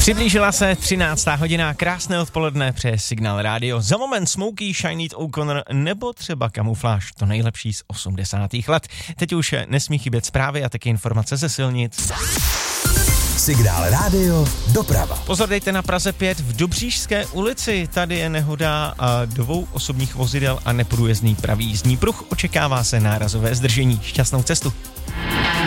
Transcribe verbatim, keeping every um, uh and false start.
Přiblížila se třináctá hodina, krásné odpoledne, přeje Signál Radio. Za moment Smokey, Sinead O'Connor nebo třeba Kamufláž, to nejlepší z osmdesátých let. Teď už nesmí chybět zprávy a taky informace ze silnic. Signál Radio, doprava. Pozor, dejte na Praze pět v Dobříšské ulici. Tady je nehoda dvou osobních vozidel a neprůjezdný pravý jízdní pruh. Očekává se nárazové zdržení. Šťastnou cestu.